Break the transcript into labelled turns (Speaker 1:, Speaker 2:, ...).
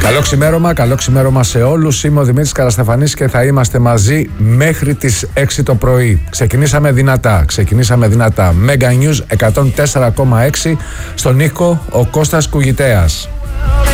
Speaker 1: Καλό ξημέρωμα σε όλους. Είμαι ο Δημήτρης Καραστεφανής και θα είμαστε μαζί μέχρι τις 6 το πρωί. Ξεκινήσαμε δυνατά. Mega News 104,6. Στον ήχο ο Κώστας Κουγητέας.